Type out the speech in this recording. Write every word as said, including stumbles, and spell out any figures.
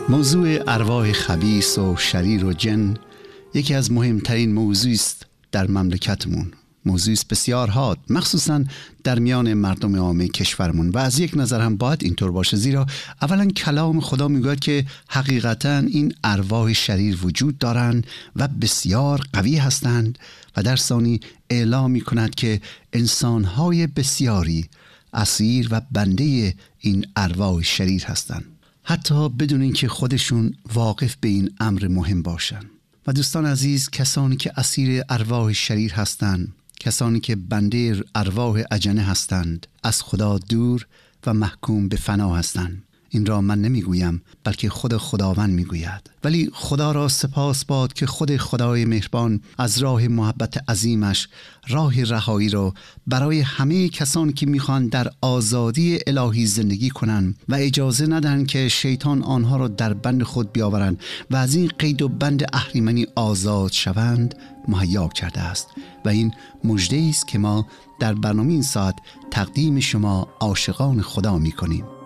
موضوع ارواح خبیث و شریر و جن یکی از مهمترین موضوعی است در مملکتمون. موضوعی است بسیار حاد، مخصوصا در میان مردم عامه کشورمون، و از یک نظر هم باید اینطور باشه، زیرا اولا کلام خدا میگوید که حقیقتا این ارواح شریر وجود دارند و بسیار قوی هستند، و در ثانی اعلام میکند که انسانهای بسیاری اسیر و بنده این ارواح شریر هستند، حتی بدون اینکه خودشون واقف به این امر مهم باشن. و دوستان عزیز، کسانی که اسیر ارواح شریر هستند، کسانی که بنده ارواح اجنه هستند، از خدا دور و محکوم به فنا هستند. این را من نمیگویم، بلکه خود خداوند میگوید. ولی خدا را سپاس باد که خود خدای مهربان از راه محبت عظیمش راه رهایی را برای همه کسانی که میخوان در آزادی الهی زندگی کنند و اجازه ندن که شیطان آنها را در بند خود بیاورند و از این قید و بند اهریمنی آزاد شوند مهیا کرده است. و این مژده است که ما در برنامه این ساعت تقدیم شما عاشقان خدا میکنیم.